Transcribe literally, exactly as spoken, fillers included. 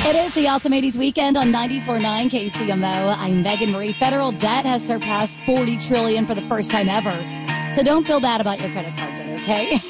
It is the Awesome eighties Weekend on ninety-four point nine K C M O. I'm Megan Marie. Federal debt has surpassed forty trillion dollars for the first time ever. So don't feel bad about your credit card debt, okay?